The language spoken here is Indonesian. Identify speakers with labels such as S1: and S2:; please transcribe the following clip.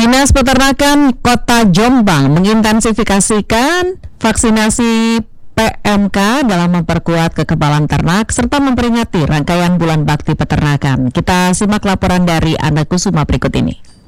S1: Dinas Peternakan Kota Jombang mengintensifikasikan vaksinasi PMK dalam memperkuat kekebalan ternak serta memperingati rangkaian bulan bakti peternakan. Kita simak laporan dari Ana Kusuma berikut ini.